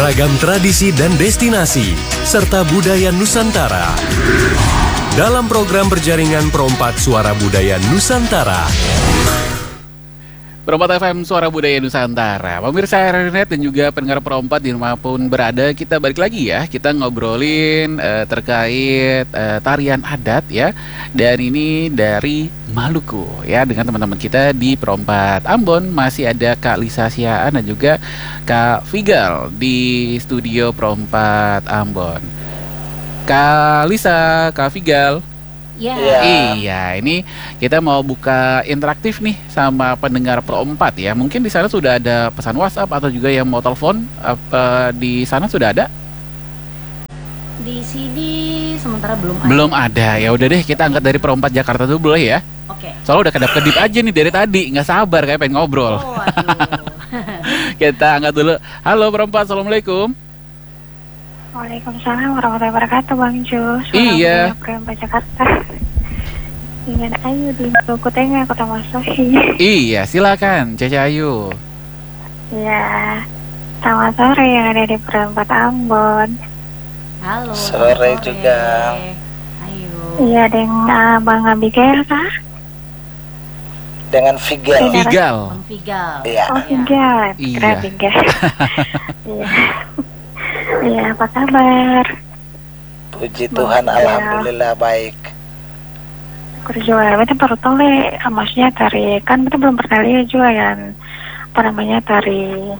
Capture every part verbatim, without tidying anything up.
Beragam tradisi dan destinasi, serta budaya Nusantara. Dalam program berjaringan Perompat Suara Budaya Nusantara. Perompat F M Suara Budaya Nusantara. Pemirsa Airnet dan juga pendengar Perompat di rumah pun berada, kita balik lagi ya. Kita ngobrolin uh, terkait uh, tarian adat ya. Dan ini dari Maluku ya, dengan teman-teman kita di Perompat Ambon. Masih ada Kak Lisa Siaan dan juga Kak Figal di studio Perompat Ambon. Kak Lisa, Kak Figal. Ya. Iya, ini kita mau buka interaktif nih sama pendengar Perompat ya. Mungkin di sana sudah ada pesan WhatsApp atau juga yang mau telepon, apa di sana sudah ada? Di sini sementara belum ada. Belum ada. Ya udah deh, kita angkat dari Perompat Jakarta dulu boleh ya? Oke. Soalnya udah kedap-kedip aja nih dari tadi, nggak sabar kayak pengen ngobrol. Oh, aduh. Kita angkat dulu. Halo Perompat, assalamualaikum. Waalaikumsalam warahmatullahi wabarakatuh, Bang Jus. Iya. Perompat Jakarta. Ingin ayu di Maluku Tengah, Kota Masahi. Iya, silakan, Caca Ayu. Iya. Selamat sore yang ada di Perompat Ambon. Halo. Sore, sore juga. Ayo. Iya, dengan Bang Abigail kah? Dengan Figal. Figal. Bang Figal. Iya. Oh, Figal. Iya. Keren Figal. Iya. Iya, apa kabar? Puji Tuhan, Bang, alhamdulillah baik. Kerja, kita baru tahu le, maksudnya tari kan kita belum pernah lihat juga yang apa namanya tari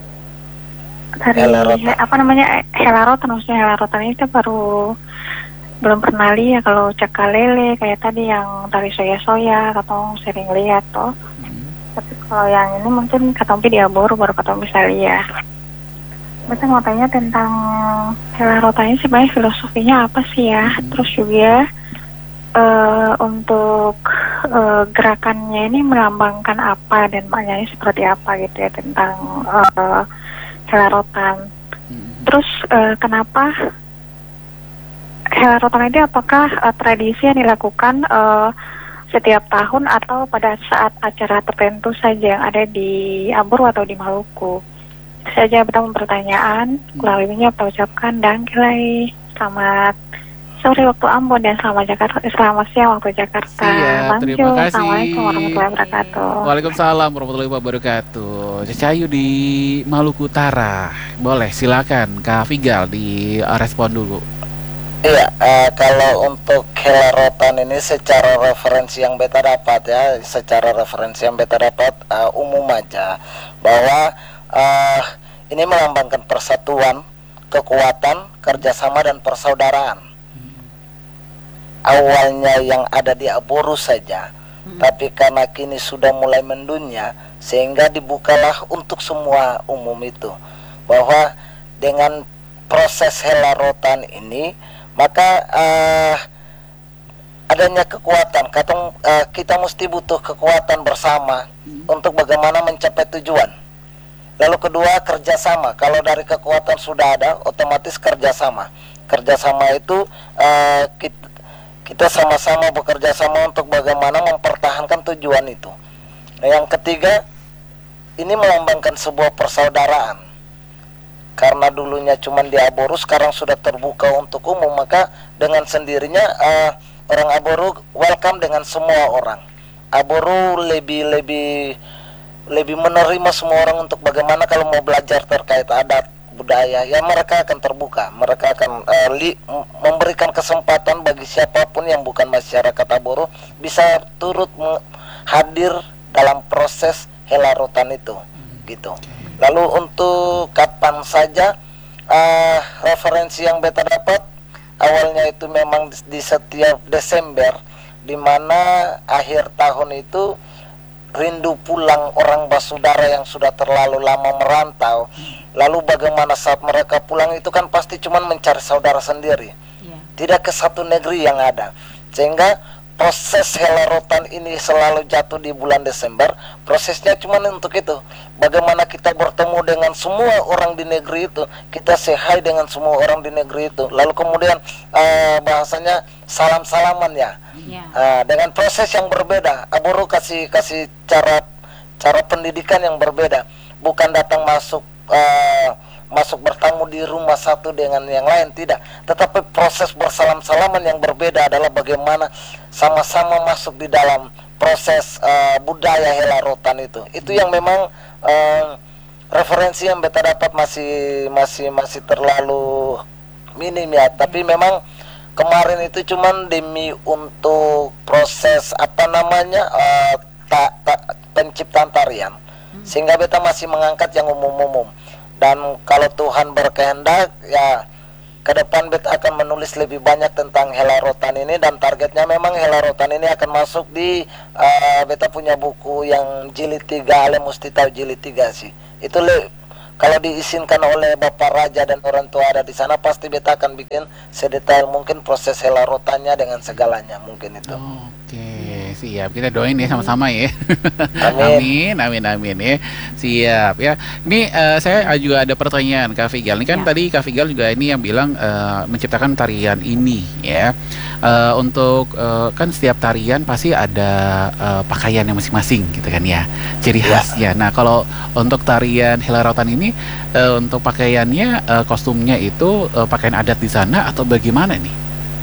tari Helarotan. apa namanya helarotan, maksudnya helarotan itu baru belum pernah lihat. Kalau cakalele kayak tadi yang tari soya-soya katong sering lihat toh. Tapi kalau yang ini mungkin katong di Aboru baru katong bisa lihat. Kita mau tanya tentang helarotannya sebenarnya filosofinya apa sih ya? Terus juga uh, untuk uh, gerakannya ini melambangkan apa dan maknanya seperti apa gitu ya tentang uh, helarotan. Terus uh, kenapa helarotan itu apakah uh, tradisi yang dilakukan uh, setiap tahun atau pada saat acara tertentu saja yang ada di Ambon atau di Maluku? Saja bertemu pertanyaan, melalui apa ucapkan dan kilai selamat sore waktu Ambon dan selamat Jakarta, selamat siang waktu Jakarta. Siap, terima Lanjut. kasih. Assalamualaikum warahmatullahi wabarakatuh. Waalaikumsalam warahmatullahi wabarakatuh. Caca Ayu di Maluku Utara. Boleh, silakan Kak Figal di uh, respon dulu. Iya, uh, kalau untuk helarotan ini secara referensi yang beta dapat ya, secara referensi yang beta dapat uh, umum aja bahwa Uh, ini melambangkan persatuan, kekuatan, kerjasama dan persaudaraan. Awalnya yang ada di Aboru saja, hmm. tapi karena kini sudah mulai mendunia, sehingga dibukalah untuk semua umum itu. Bahwa dengan proses helarotan ini, maka uh, adanya kekuatan. Katong, uh, kita mesti butuh kekuatan bersama hmm. untuk bagaimana mencapai tujuan. Lalu kedua, kerjasama. Kalau dari kekuatan sudah ada, otomatis kerjasama. Kerjasama itu uh, kita, kita sama-sama bekerja sama untuk bagaimana mempertahankan tujuan itu. Nah, yang ketiga, ini melambangkan sebuah persaudaraan. Karena dulunya cuma di Aboru, sekarang sudah terbuka untuk umum, maka dengan sendirinya uh, orang Aboru welcome dengan semua orang. Aboru lebih lebih lebih menerima semua orang untuk bagaimana kalau mau belajar terkait adat budaya ya, mereka akan terbuka, mereka akan uh, li, memberikan kesempatan bagi siapapun yang bukan masyarakat Aboru bisa turut hadir dalam proses helarotan itu gitu. Lalu untuk kapan saja, uh, referensi yang beta dapat awalnya itu memang di, di setiap Desember, di mana akhir tahun itu rindu pulang orang basudara yang sudah terlalu lama merantau. Lalu bagaimana saat mereka pulang itu kan pasti cuma mencari saudara sendiri, yeah. tidak ke satu negeri yang ada. Sehingga proses helarotan ini selalu jatuh di bulan Desember. Prosesnya cuma untuk itu, bagaimana kita bertemu dengan semua orang di negeri itu, kita say hi dengan semua orang di negeri itu. Lalu kemudian uh, bahasanya salam-salaman ya, yeah. uh, dengan proses yang berbeda. Aboru kasih kasih cara cara pendidikan yang berbeda, bukan datang masuk uh, masuk bertamu di rumah satu dengan yang lain, tidak. Tetapi proses bersalam-salaman yang berbeda adalah bagaimana sama-sama masuk di dalam proses uh, budaya helarotan itu. Itu yang memang uh, referensi yang beta dapat masih masih masih terlalu minim ya. Tapi memang kemarin itu cuman demi untuk proses apa namanya uh, ta, ta, penciptaan tarian, sehingga beta masih mengangkat yang umum-umum. Dan kalau Tuhan berkehendak ya ke depan beta akan menulis lebih banyak tentang helarotan ini, dan targetnya memang helarotan ini akan masuk di uh, beta punya buku yang jilid tiga. Ale mesti tahu jilid tiga sih. Itu le kalau diizinkan oleh Bapak Raja dan orang tua ada di sana, pasti beta akan bikin sedetail mungkin proses helarotannya dengan segalanya mungkin itu. Oke, siap. Kita doain ya sama-sama ya. Amin. amin, amin, amin ya. Siap ya. Ini uh, saya juga ada pertanyaan Kak Figal. Ini kan Ya. tadi Kak Figal juga ini yang bilang uh, menciptakan tarian ini ya. Uh, untuk uh, kan setiap tarian pasti ada uh, pakaiannya masing-masing gitu kan ya, ciri Ya. khasnya. Nah kalau untuk tarian helarotan ini uh, untuk pakaiannya uh, kostumnya itu uh, pakaian adat di sana atau bagaimana nih?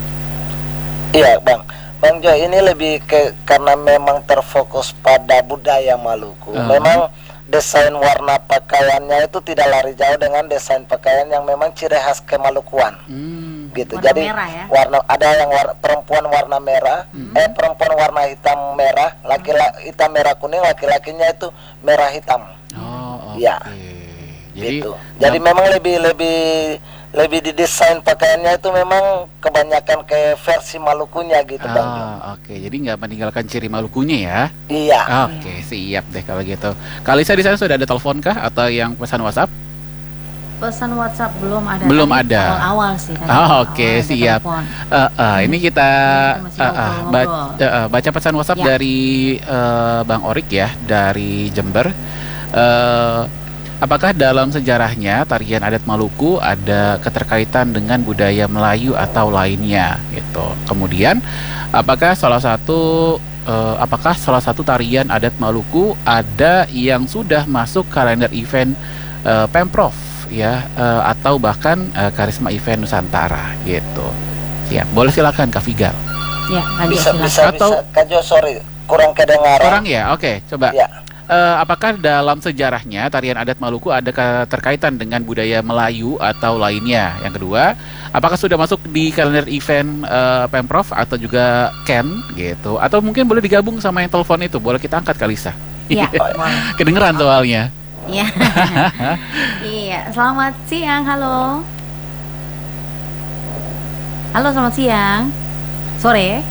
Iya Bang, Bang Jo, ini lebih ke karena memang terfokus pada budaya Maluku. Uh-huh. Memang desain warna pakaiannya itu tidak lari jauh dengan desain pakaian yang memang ciri khas kemalukuan. Hmm. Gitu. Warna Jadi merah ya? warna ada yang war, perempuan warna merah, Hmm. eh perempuan warna hitam merah, laki-laki hitam merah kuning, laki-lakinya itu merah hitam. Oh, oke. Ya. Jadi, Gitu. Jadi yang- memang lebih lebih lebih didesain pakaiannya itu memang kebanyakan ke versi Malukunya gitu Bang Jo. Ah, oke. Jadi nggak meninggalkan ciri Malukunya ya? Iya. Oke, siap deh kalau gitu. Kalisa di sana sudah ada telepon kah atau yang pesan WhatsApp? Pesan WhatsApp belum ada. Belum Tadi ada. Awal-awal sih. tadi. Ah, oke, Awal ada siap. telepon. Uh, uh, ini kita Ini kita masih uh, uh, ngobrol-ngobrol. baca, uh, baca pesan WhatsApp Ya. dari uh, Bang Orik ya, dari Jember. Uh, apakah dalam sejarahnya tarian adat Maluku ada keterkaitan dengan budaya Melayu atau lainnya? Gitu. Kemudian, apakah salah satu uh, apakah salah satu tarian adat Maluku ada yang sudah masuk kalender event uh, Pemprov? Ya, uh, atau bahkan uh, Karisma Event Nusantara gitu. Siap, boleh silakan Kak Figal. Ya, tadi Bisa silakan. bisa Atau- bisa Kak Jo, sorry kurang kedengaran. Orang ya, oke, coba. Ya. Uh, apakah dalam sejarahnya tarian adat Maluku ada keterkaitan dengan budaya Melayu atau lainnya? Yang kedua, apakah sudah masuk di kalender event uh, Pemprov atau juga Ken gitu? Atau mungkin boleh digabung sama yang telepon itu, boleh kita angkat Kalisa. Iya, boleh. Kedengeran soalnya. Iya. Iya, selamat siang, halo. Halo, selamat siang. Sore.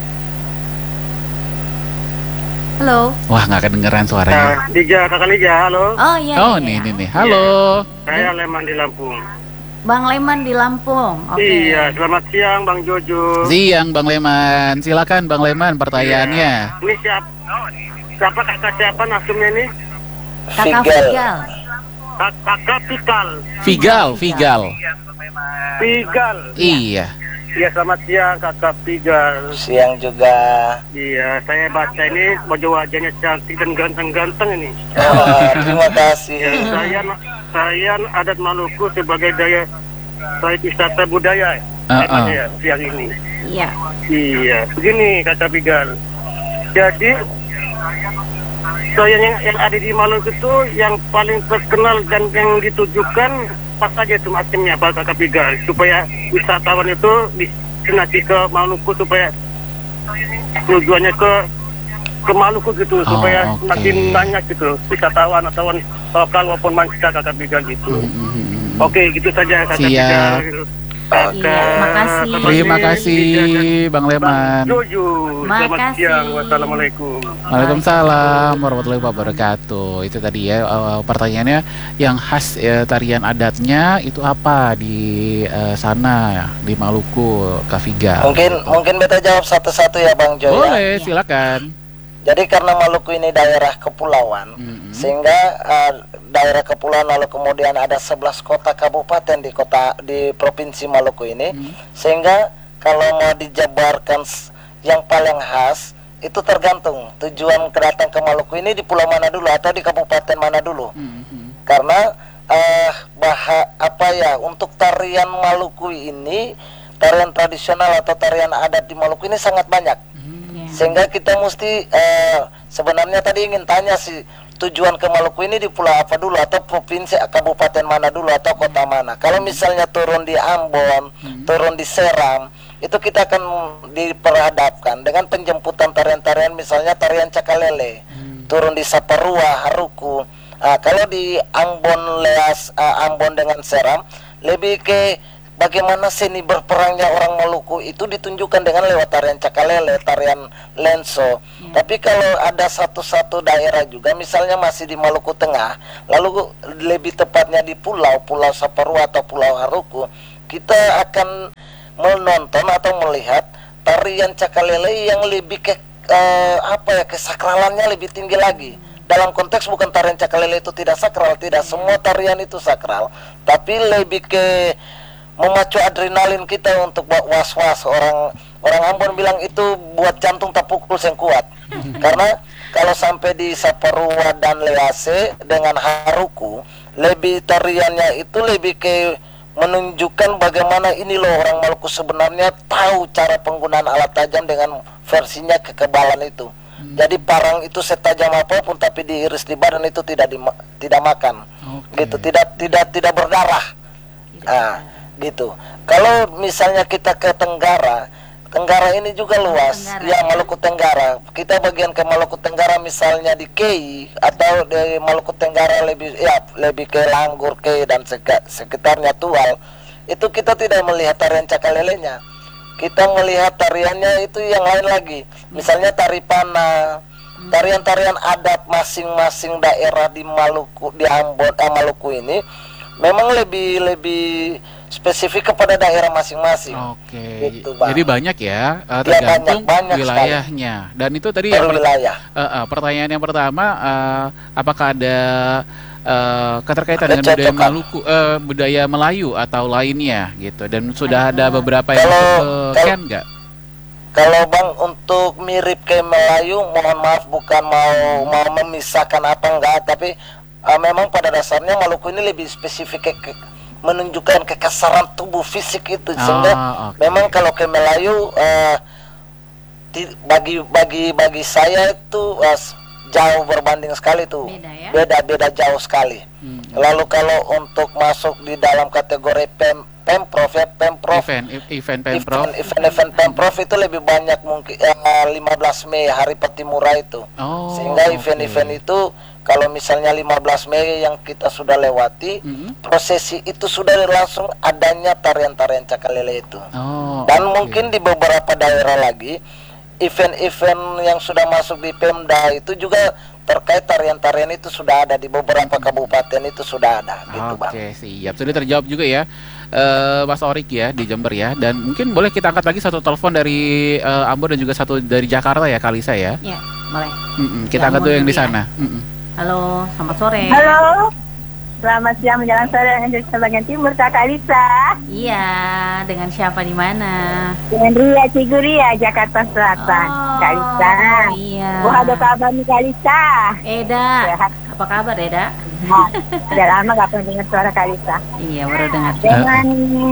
Halo. Wah, nggak kedengeran suaranya. Lija, kakak Lija, halo. Oh iya. Oh, iya, nih, iya. nih, nih. Halo. Saya Leman di Lampung. Bang Leman di Lampung. Oke. Iya, selamat siang Bang Jojo. Siang Bang Leman. Silakan Bang Leman pertanyaannya. Ini siapa? Siapa kakak siapa nasumnya ini? Kakak Figal. Figal. Kak- Kakak Pikal. Figal, Figal. Pigal. Iya. Iya, selamat siang kakak Pigal. Siang juga. Iya, saya baca ini wajah wajahnya cantik dan ganteng-ganteng ini. Oh, terima kasih. Saya saya adat Maluku sebagai daya tarik wisata budaya. Uh-uh. Temanya ya, siang ini. Iya. Iya, begini kata Pigal. Jadi tarian yang, yang ada di Maluku itu yang paling terkenal dan yang ditujukan pas saja itu macamnya apa kakak Pigal, supaya wisatawan itu destinasi ke Maluku supaya tujuannya ke ke Maluku gitu, Oh, supaya oke. makin banyak gitu wisatawan atau lokal maupun mancanegara kakak Pigal gitu. Mm-hmm. Oke, gitu saja kakak Siap. Pigal. Iya, makasih. Terima kasih Bang Leman. Jojo, selamat Makasih. siang. Wassalamualaikum. Waalaikumsalam warahmatullahi wabarakatuh. Itu tadi ya uh, pertanyaannya, yang khas uh, tarian adatnya itu apa di uh, sana di Maluku, Kak Figal? Mungkin gitu. mungkin beta jawab satu-satu ya Bang Jo ya. Boleh, silakan. Jadi karena Maluku ini daerah kepulauan, Mm-mm. sehingga uh, daerah kepulauan lalu kemudian ada sebelas kota kabupaten di kota di provinsi Maluku ini, Mm. sehingga kalau mau dijabarkan s- yang paling khas itu tergantung tujuan kedatang ke Maluku ini di pulau mana dulu atau di kabupaten mana dulu. Mhm. Karena eh, bah ha, apa ya untuk tarian Maluku ini, tarian tradisional atau tarian adat di Maluku ini sangat banyak. Iya. Sehingga kita mesti eh, sebenarnya tadi ingin tanya sih, tujuan ke Maluku ini di pulau apa dulu, atau provinsi kabupaten mana dulu, atau kota mana. Kalau misalnya turun di Ambon, Hmm. turun di Seram, itu kita akan diperhadapkan dengan penjemputan tarian-tarian, misalnya tarian Cakalele, Hmm. turun di Saparua, Haruku. Ah, kalau di Ambon, Leas, ah, Ambon dengan Seram, lebih ke bagaimana seni berperangnya orang Maluku itu ditunjukkan dengan lewat tarian Cakalele, tarian Lenso. Ya. Tapi kalau ada satu-satu daerah juga, misalnya masih di Maluku Tengah, lalu lebih tepatnya di pulau, Pulau Saparua atau Pulau Haruku, kita akan menonton atau melihat tarian Cakalele yang lebih ke eh, apa ya, kesakralannya lebih tinggi lagi. Dalam konteks bukan tarian Cakalele itu tidak sakral, tidak semua tarian itu sakral, tapi lebih ke memacu adrenalin kita untuk buat was-was. Orang orang Ambon bilang itu buat jantung tak pukul yang kuat. Karena kalau sampai di Saparua dan Lease dengan Haruku, lebih tariannya itu lebih ke menunjukkan bagaimana ini loh orang Maluku sebenarnya tahu cara penggunaan alat tajam dengan versinya kekebalan itu. Jadi parang itu setajam apapun tapi diiris di badan itu tidak di, tidak makan. Oke. Gitu, tidak tidak tidak berdarah. Ah, gitu. Kalau misalnya kita ke Tenggara, Tenggara ini juga luas. Tenggara, Ya, ya. Maluku Tenggara. Kita bagian ke Maluku Tenggara misalnya di Kei atau di Maluku Tenggara lebih ya lebih ke Langgur, Kei dan seka- sekitarnya Tual. Itu kita tidak melihat tarian Cakalelenya. Kita melihat tariannya itu yang lain lagi. Misalnya tari Pana, tarian-tarian adat masing-masing daerah di Maluku, di Ambon, eh, Maluku ini memang lebih lebih spesifik kepada daerah masing-masing. Oke, Gitu, Bang. jadi banyak ya, eh, Ya, tergantung banyak, banyak wilayahnya. Dan itu tadi Per yang per- wilayah. eh, eh, pertanyaan yang pertama, eh, apakah ada eh, keterkaitan dengan budaya Kecocokan. Maluku, eh, budaya Melayu atau lainnya gitu? Dan sudah ada beberapa yang Kalau- masuk ke kalau- Ken nggak? Kalau Bang untuk mirip ke Melayu, mohon maaf bukan mau mau memisahkan apa enggak, tapi uh, memang pada dasarnya Maluku ini lebih spesifik ke, ke- menunjukkan kekasaran tubuh fisik itu, sehingga Ah, oke. memang kalau ke Melayu uh, ti- bagi bagi bagi saya itu uh, s- jauh berbanding sekali tuh, Beda ya? beda beda jauh sekali. Hmm. Lalu kalau untuk masuk di dalam kategori pem pemprov ya pemprov Event, e- event pemprov. event-event pemprov itu lebih banyak mungkin eh, lima belas Mei Hari Patimura itu. Oh, Sehingga oke. event-event itu kalau misalnya lima belas Mei yang kita sudah lewati, Mhm. prosesi itu sudah langsung adanya tarian-tarian Cakalele itu. Oh, Dan oke. mungkin di beberapa daerah lagi event-event yang sudah masuk di Pemda itu juga terkait tarian-tarian itu sudah ada di beberapa kabupaten itu sudah ada gitu, Bang. Oke, siap. Sudah terjawab juga ya, eh, Mas Orik ya di Jember ya. Dan mungkin boleh kita angkat lagi satu telepon dari eh, Ambon dan juga satu dari Jakarta ya, Kalisa ya. Ya, boleh. Mm-mm, kita Ya, angkat dulu yang di Ambon dulu sana. Mm-mm. Halo, selamat sore. Halo, selamat siang menjelang sore Indonesia bagian timur, Kakak Lisa. Iya, dengan siapa di mana? Dengan Ria Ciguria, Jakarta Selatan. Kak Lisa. Iya. Wah, ada kabar nih Kak Lisa. Eda, Sehat. apa kabar Eda? Nah, udah lama gak pernah dengar suara Kak Lisa. Iya, baru dengar. Dengan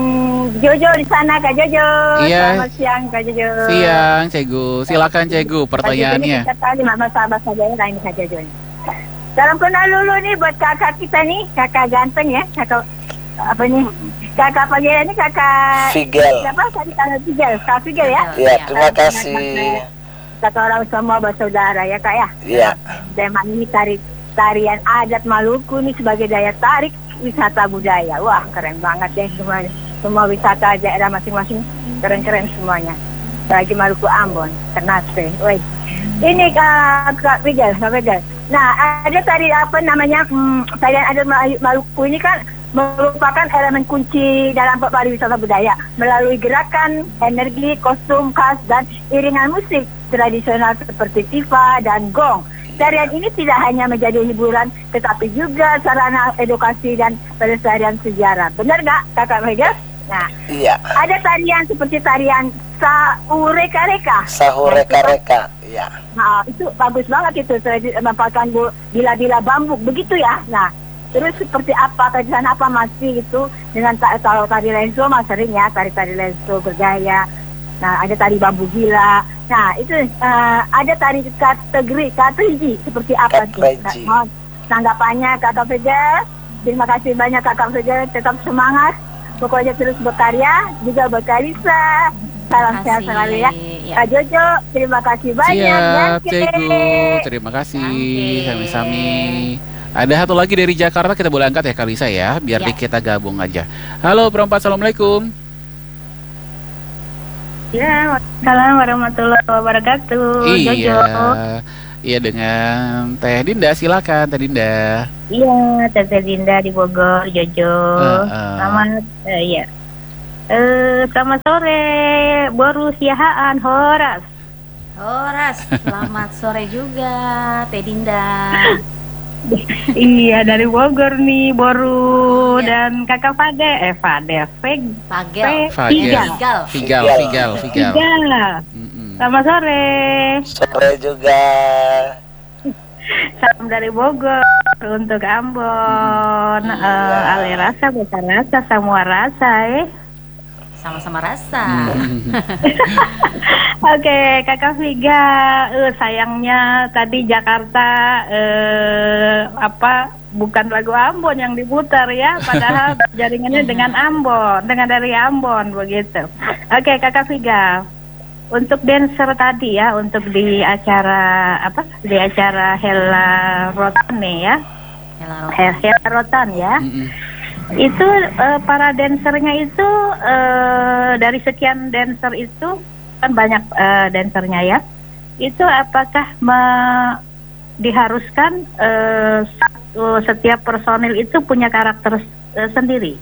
Jojo di sana, Kak Jojo. Iya. Selamat siang, Kak Jojo. Siang, Cegu. Silakan Cegu pertanyaannya. Kita tahu mama sahabat saja ini Kak Jojo nih. Salam kenal dulu nih buat kakak kita nih, kakak ganteng ya, kakak apa nih? Kakak pagi ini kakak Figel. siapa tadi kakak Figel, Kak Figel ya. Ya, terima kasih. Kata orang semua bersaudara ya Kak ya. Ya. Tema ini tari tarian adat Maluku nih sebagai daya tarik wisata budaya. Wah keren banget deh semuanya. Semua wisata daerah masing-masing keren-keren semuanya. Bagi Maluku Ambon, Ternate. Woi. Ini Kak Kak Figel, Kak Figel. Nah ada tari apa namanya hmm, tarian adat Maluku ini kan merupakan elemen kunci dalam pariwisata budaya melalui gerakan, energi, kostum khas dan iringan musik tradisional seperti tifa dan gong. Tarian ini tidak hanya menjadi hiburan tetapi juga sarana edukasi dan pelestarian sejarah. Benar nggak Kakak Mega? Nah, Iya. ada tarian seperti tarian Saureka-reka. Sahureka-reka. Iya. Nah, itu bagus banget itu, tradisi merupakan bu- bila-bila bambuk begitu ya. Nah, terus seperti apa, kajian apa masih gitu. Dengan ta- kalau tari lenso mah sering ya, tari-tari lenso bergaya. Nah, ada tari bambu gila. Nah, itu uh, ada tari kategori kategori seperti apa tuh? Kategori. Nah, tanggapannya Kakak Vega. Terima kasih banyak Kakak Vega, tetap semangat. Pokoknya terus berkarya, juga berkarisa. Salam sehat Kasih. selalu ya. Ya. Kak Jojo, terima kasih banyak. Siap, Oke. Cegu. Terima kasih. Oke. Sami-sami. Ada satu lagi dari Jakarta, kita boleh angkat ya Kalisa ya, biar Ya. kita gabung aja. Halo perempat, assalamualaikum. Ya, Waalaikumsalam warahmatullahi wabarakatuh. Iya, Jojo. iya dengan Teh Dinda, silakan Teh Dinda. Iya, Tete Dinda di Bogor, Jojo. Heeh. Selamat, eh, iya. Eh, selamat sore, Boru Siahaan Horas. Horas, selamat sore juga Teh Dinda. Iya, dari Bogor nih, Boru Iya. dan Kakak Fade, eh Fade, Feg, Pagel. Fagel. Figal. Figal. Figal, Figal. Figal, Figal. Tiga. Mm-mm. Selamat sore. Sore juga. Salam dari Bogor untuk Ambon, Iya. eh, Ale rasa, bukan rasa, semua rasa, eh. Sama-sama rasa. Oke, Kakak Viga, eh, sayangnya tadi Jakarta eh, apa bukan lagu Ambon yang diputar ya, padahal jaringannya dengan Ambon, dengan dari Ambon begitu. Oke, Kakak Viga, untuk dancer tadi ya, untuk di acara apa? Di acara Hela Rotan nih ya, Hela He- Hela Rotan ya. Mm-mm. Itu eh, para dancernya itu eh, dari sekian dancer itu kan banyak eh, dancernya ya. Itu apakah me- diharuskan eh, satu, setiap personil itu punya karakter eh, sendiri?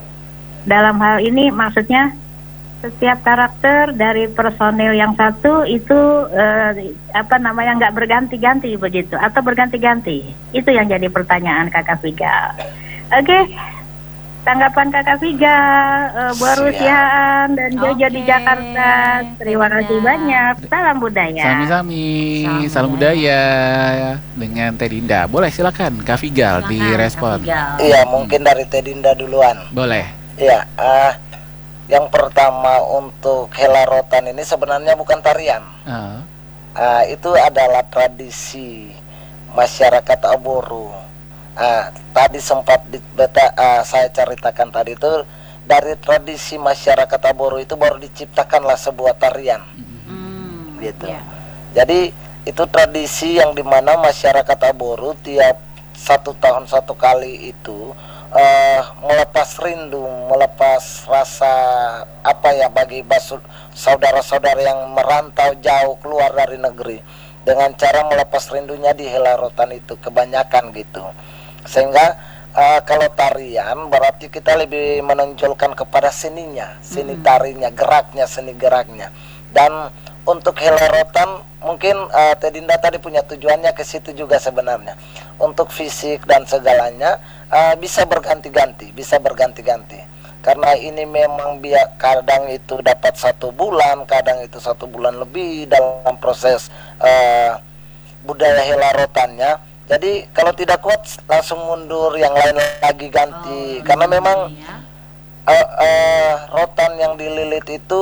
Dalam hal ini maksudnya setiap karakter dari personil yang satu itu eh, apa namanya nggak berganti-ganti begitu atau berganti-ganti? Itu yang jadi pertanyaan Kakak Viga. Oke. Tanggapan Kakak Viga, uh, Boru Siap. Siahaan dan Jojo di Oke, Jakarta. Terima kasih Dinda. banyak. Salam budaya. Sami-sami, Salam salam budaya dengan Teh Dinda. Boleh silakan Kak Figal Silakan, direspon. Kak Figal. Iya, mungkin dari Teh Dinda duluan. Boleh. Iya, ah, yang pertama untuk Hela Rotan ini sebenarnya bukan tarian. Ah, Ah, itu adalah tradisi masyarakat Aboru. Ah, tadi sempat di, beta, ah, saya ceritakan tadi itu dari tradisi masyarakat Aboru itu baru diciptakanlah sebuah tarian, Hmm, gitu. ya. Jadi itu tradisi yang dimana masyarakat Aboru tiap satu tahun satu kali itu eh, melepas rindu, melepas rasa apa ya bagi basu- saudara-saudara yang merantau jauh keluar dari negeri dengan cara melepas rindunya di Hela Rotan itu kebanyakan gitu. Sehingga uh, kalau tarian berarti kita lebih menonjolkan kepada seninya, seni tarinya, geraknya, seni geraknya. Dan untuk Hela Rotan mungkin uh, Teh Dinda tadi punya tujuannya ke situ juga sebenarnya. Untuk fisik dan segalanya uh, bisa berganti-ganti, bisa berganti-ganti. Karena ini memang biar kadang itu dapat satu bulan, kadang itu satu bulan lebih dalam proses uh, budaya Hela Rotannya. Jadi kalau tidak kuat langsung mundur, yang lain lagi ganti. Oh, Karena memang ya. uh, uh, rotan yang dililit itu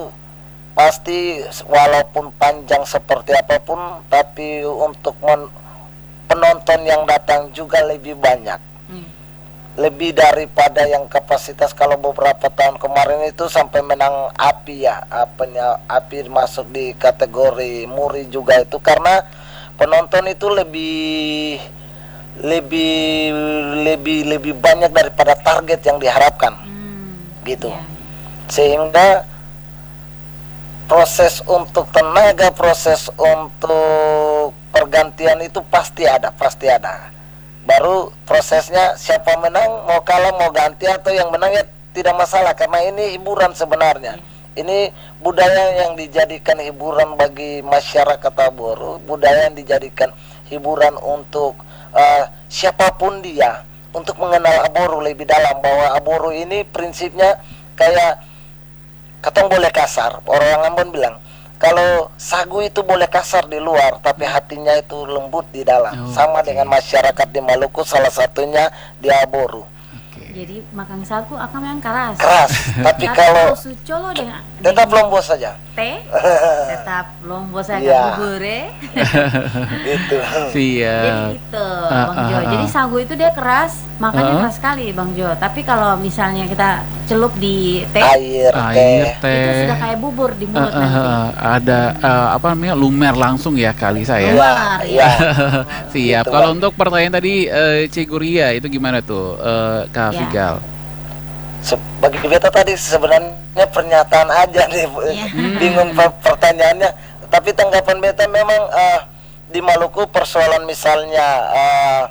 pasti walaupun panjang seperti apapun, tapi untuk men- penonton yang datang juga lebih banyak. Hmm. Lebih daripada yang kapasitas. Kalau beberapa tahun kemarin itu sampai menang api ya, apanya api masuk di kategori muri juga itu karena penonton itu lebih lebih lebih lebih banyak daripada target yang diharapkan, Hmm, gitu. ya. Sehingga proses untuk tenaga, proses untuk pergantian itu pasti ada, pasti ada. Baru prosesnya siapa menang, mau kalah, mau ganti atau yang menang ya tidak masalah karena ini hiburan sebenarnya. Ini budaya yang dijadikan hiburan bagi masyarakat Aboru, budaya yang dijadikan hiburan untuk uh, siapapun dia, untuk mengenal Aboru lebih dalam, bahwa Aboru ini prinsipnya kayak katong boleh kasar, orang Ambon bilang kalau sagu itu boleh kasar di luar, tapi hatinya itu lembut di dalam. Oh, Sama oke. dengan masyarakat di Maluku, salah satunya di Aboru. Jadi makan sagu akan yang keras. Keras, tapi kalau sucolo dengan tetap lombok saja. teh tetap lombok saya Iya. bubur ya. Gitu. Jadi Siap. gitu, Ah, Bang ah, Jo. ah. Jadi sagu itu dia keras, makanya Ah. keras sekali, Bang Jo. Tapi kalau misalnya kita celup di teh, Air, Air teh. itu teh. sudah kayak bubur di Eh, mulut eh, nanti. eh, ada eh, apa namanya lumer langsung ya kali saya. Luar, Iya, ya. Siap. Gitu, Kalau Bang. untuk pertanyaan tadi eh, Ciguria itu gimana tuh eh, Kak Ya. Figal? Se- Bagi beta tadi sebenarnya pernyataan aja nih, Bu. Iya. Bingung per- pertanyaannya. Tapi tanggapan beta memang eh, di Maluku persoalan misalnya eh,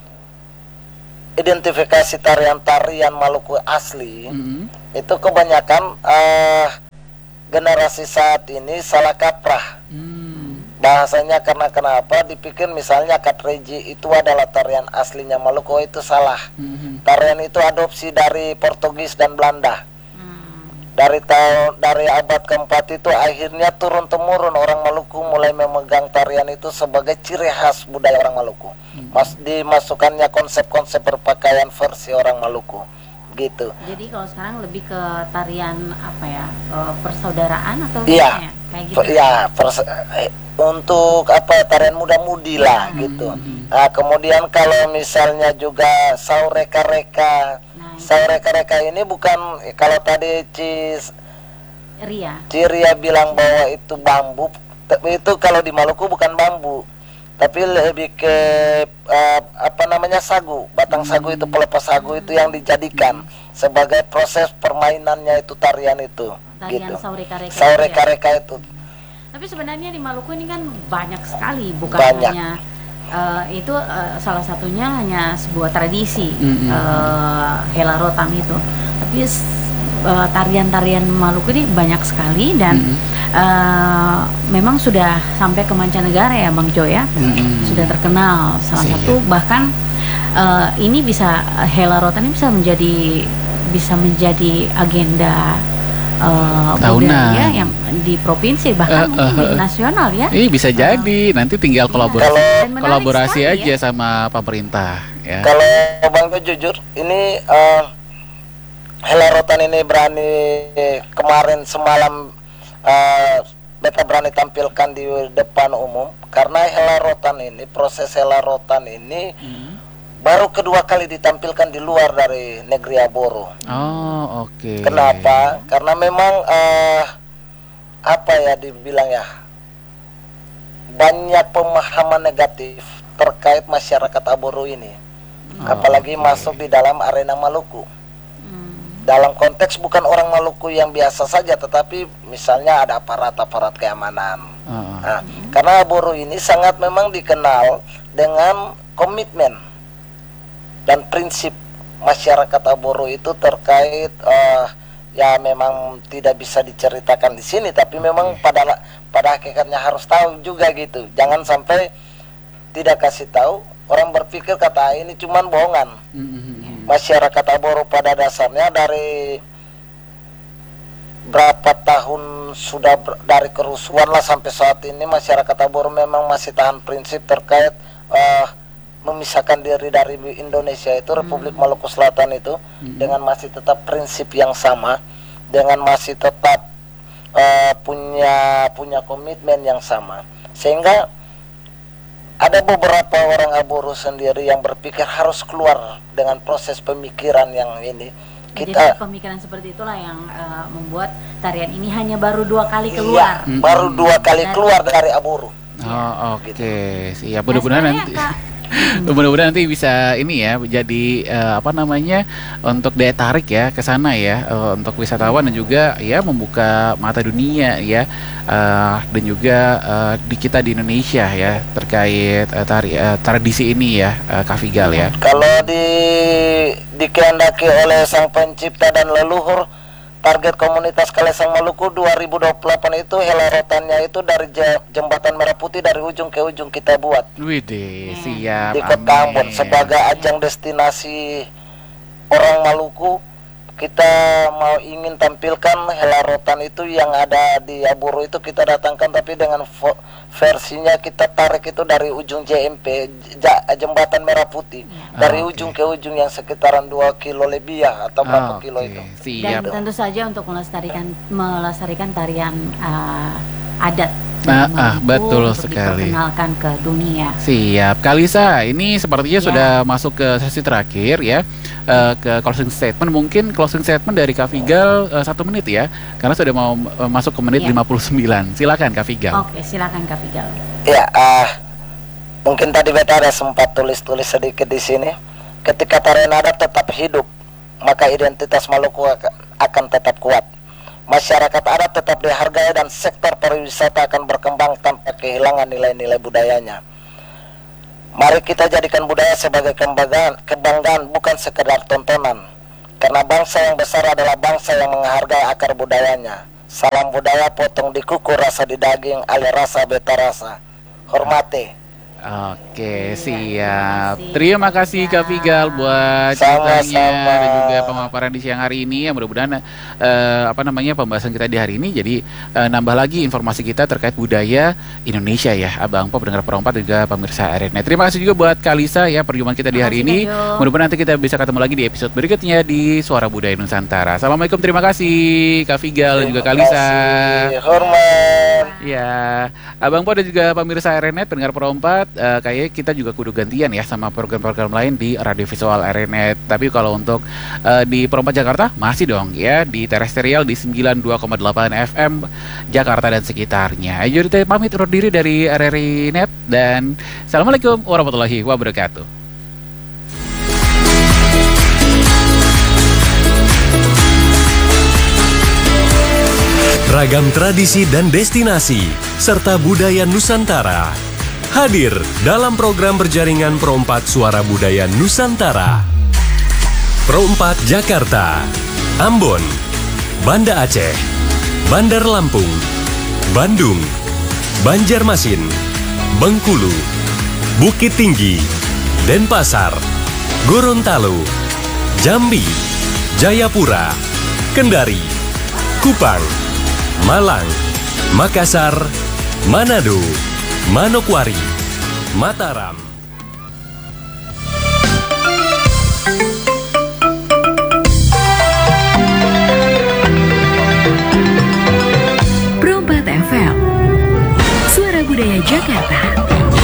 identifikasi tarian-tarian Maluku asli Mm-mm. itu kebanyakan eh, generasi saat ini salah kaprah. Hmm. Bahasanya karena kenapa dipikir misalnya Katreji itu adalah tarian aslinya Maluku, itu salah. Mhm. Tarian itu adopsi dari Portugis dan Belanda. Hmm. Dari tahun dari abad keempat itu akhirnya turun temurun orang Maluku mulai memegang tarian itu sebagai ciri khas budaya orang Maluku. Mas dimasukkannya konsep-konsep berpakaian versi orang Maluku. Gitu. Jadi kalau sekarang lebih ke tarian apa ya, eh, persaudaraan atau Iya. gimana ya? Kayak gitu. Per- ya pers- eh, untuk apa tarian muda-mudi lah gitu. Nah, kemudian kalau misalnya juga saureka-reka, Nah, itu saureka-reka ini bukan eh, kalau tadi Cis Ria. Ciria bilang bahwa itu bambu, tapi itu kalau di Maluku bukan bambu, tapi lebih ke eh, apa namanya sagu, batang sagu itu, pelepah sagu itu yang dijadikan sebagai proses permainannya itu tarian itu, Tarian gitu. saureka-reka itu ya. Saureka-reka itu. Tapi sebenarnya di Maluku ini kan banyak sekali, bukan Banyak. hanya eh, itu eh, salah satunya hanya sebuah tradisi Mm-mm. eh, Hela Rotan itu. Tapi s- eh, tarian-tarian Maluku ini banyak sekali dan Mm-mm. eh, memang sudah sampai ke mancanegara ya, Bang Jo ya. Mm-mm. Sudah terkenal. Salah Siap. satu bahkan eh, ini bisa Hela Rotan ini bisa menjadi bisa menjadi agenda eh, Tahunan. budaya yang di provinsi bahkan Eh, mungkin eh, di eh. nasional ya. Ih bisa jadi nanti tinggal kolaborasi Kalau Dan menarik kolaborasi sekali aja ya. sama pemerintah ya. Kalau Bang Jo jujur, ini eh, Hela Rotan ini berani kemarin semalam eh, beta berani tampilkan di depan umum karena Hela Rotan ini, proses Hela Rotan ini Hmm. baru kedua kali ditampilkan di luar dari negeri Aboro. Oh oke. Kenapa? Karena memang eh, apa ya dibilang ya, banyak pemahaman negatif terkait masyarakat Aboro ini, Oh, apalagi oke. masuk di dalam arena Maluku. Hmm. Dalam konteks bukan orang Maluku yang biasa saja, tetapi misalnya ada aparat-aparat keamanan. Heeh. Nah, karena Aboro ini sangat memang dikenal dengan komitmen dan prinsip masyarakat Aboro itu terkait eh, ya memang tidak bisa diceritakan di sini, tapi memang pada pada hakikatnya harus tahu juga gitu. Jangan sampai tidak kasih tahu, orang berpikir kata ini cuman bohongan. Mm-mm. Masyarakat Aboro pada dasarnya dari berapa tahun sudah ber- dari kerusuhan lah sampai saat ini masyarakat Aboro memang masih tahan prinsip terkait eh, memisahkan diri dari Indonesia itu, Republik Maluku Selatan itu, dengan masih tetap prinsip yang sama, dengan masih tetap eh, punya punya komitmen yang sama, sehingga ada beberapa orang Aboro sendiri yang berpikir harus keluar dengan proses pemikiran yang ini. Jadi Kita pemikiran seperti itulah yang eh, membuat tarian ini hanya baru dua kali iya, keluar. baru dua kali Dan- keluar dari Aboro. Oh oke. Siap. Nah, Mudah-mudahan sebenarnya, nanti. Kak, Mudah-mudahan nanti bisa ini ya jadi eh, apa namanya untuk daya tarik ya ke sana ya eh, untuk wisatawan dan juga ya membuka mata dunia ya eh, dan juga eh, di kita di Indonesia ya terkait eh, tari, eh, tradisi ini ya eh, Kak Figal ya. Kalau di dikehendaki oleh Sang Pencipta dan leluhur, target komunitas Kalesang Maluku dua ribu dua puluh delapan itu Hela Rotannya itu dari Je- Jembatan Merah Putih dari ujung ke ujung kita buat Widih, siap. di Kota Ambon amin. sebagai ajang destinasi orang Maluku. kita mau ingin tampilkan helarotan itu yang ada di Aburu itu kita datangkan, tapi dengan vo- versinya kita tarik itu dari ujung J M P, J- Jembatan Merah Putih, Ah, dari oke. ujung ke ujung yang sekitaran dua kilo lebih ya, atau berapa Ah, kilo oke. itu. Dan Siap. tentu saja untuk melestarikan melestarikan tarian uh, adat Ah, dari ah, Maluku betul untuk sekali. diperkenalkan ke dunia. Siap, Kalisa. Ini sepertinya Ya. sudah masuk ke sesi terakhir ya, eh, ke closing statement. Mungkin closing statement dari Kak Figal eh, satu menit ya, karena sudah mau eh, masuk ke menit Ya. lima puluh sembilan. Silakan Kak Figal. Oke, silakan Kak Figal. Ya, ah, mungkin tadi beta ada sempat tulis-tulis sedikit di sini. Ketika tarian adat tetap hidup, maka identitas Maluku ak- akan tetap kuat. Masyarakat adat tetap dihargai dan sektor pariwisata akan berkembang tanpa kehilangan nilai-nilai budayanya. Mari kita jadikan budaya sebagai kebanggaan, kebanggaan bukan sekedar tontonan. Karena bangsa yang besar adalah bangsa yang menghargai akar budayanya. Salam budaya, potong di kuku, rasa di daging, alih rasa beta rasa. Hormati. Oke, Iya, siap. terima Terima kasih, kasih Kak Kak Figal buat Sama-sama. ceritanya dan juga pemaparan di siang hari ini. Ya, mudah-mudahan eh, apa namanya pembahasan kita di hari ini jadi eh, nambah lagi informasi kita terkait budaya Indonesia ya, Abang Po, pendengar perempat dan juga pemirsa R N. Terima kasih juga buat Kalisa ya perjumpaan kita di Terima hari kasih, ini. Kak Jo. Mudah-mudahan nanti kita bisa ketemu lagi di episode berikutnya di Suara Budaya Nusantara. Assalamualaikum, terima kasih Kak Figal dan juga Terima Kalisa. kasih. Hormat. Ya, Abang Po dan juga pemirsa R N Net, pendengar perempat, eh, kayaknya kita juga kudu gantian ya sama program-program lain di radio visual R N Net. Tapi kalau untuk eh, di Perempat Jakarta masih dong ya di terestrial di sembilan puluh dua koma delapan F M Jakarta dan sekitarnya. Ayo kita pamit undur diri dari R R I Net dan Assalamualaikum warahmatullahi wabarakatuh. Ragam tradisi dan destinasi, serta budaya Nusantara hadir dalam program berjaringan Perompat Suara Budaya Nusantara. Perompat Jakarta, Ambon, Banda Aceh, Bandar Lampung, Bandung, Banjarmasin, Bengkulu, Bukit Tinggi, Denpasar, Gorontalo, Jambi, Jayapura, Kendari, Kupang, Malang, Makassar, Manado, Manokwari, Mataram. Perompat F M, Suara Budaya Jakarta.